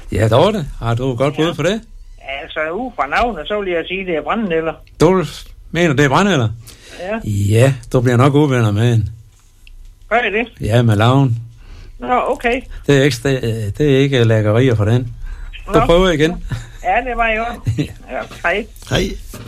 Ja, Dorte, har du godt bud for det? Altså, ud fra navnet, så vil jeg sige, det er brændenælder. Du mener, det er brændenælder? Ja. Ja, du bliver nok uvenner med en. Hvad er det? Ja, med laven. Nå, okay. Det er ikke lækkerier for den. Du prøver igen. Ja, det var jo. Ja, hej. Hej.